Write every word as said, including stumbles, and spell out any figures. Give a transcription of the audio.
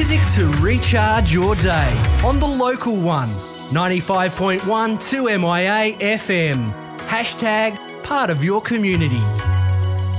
Music to recharge your day on the local one, ninety-five point one two M I A F M. Hashtag part of your community.